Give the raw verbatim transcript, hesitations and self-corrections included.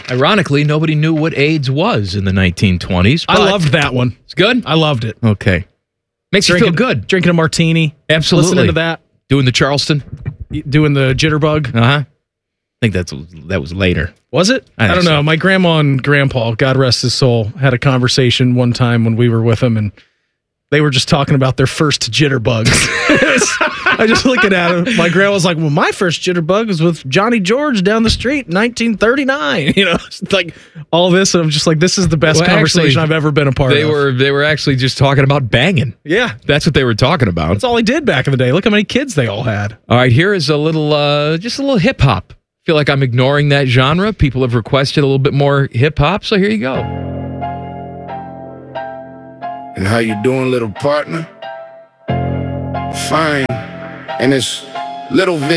Ironically, nobody knew what AIDS was in the nineteen twenties. I loved that one. It's good? I loved it. Okay. Makes drinking, you feel good. Drinking a martini. Absolutely. Listening to that. Doing the Charleston. Doing the jitterbug. Uh-huh. I think that's that was later. Was it? I, I don't so. know. My grandma and grandpa, God rest his soul, had a conversation one time when we were with them, and they were just talking about their first jitterbugs. I just looking at him. My grandma was like, well, my first jitterbug was with Johnny George down the street in nineteen thirty-nine. You know, it's like all this. And I'm just like, this is the best well, conversation actually, I've ever been a part they of. Were, they were actually just talking about banging. Yeah. That's what they were talking about. That's all he did back in the day. Look how many kids they all had. All right, here is a little, uh, just a little hip hop. Feel like I'm ignoring that genre. People have requested a little bit more hip hop, so here you go. And how you doing, little partner? Fine. And it's Little Vince.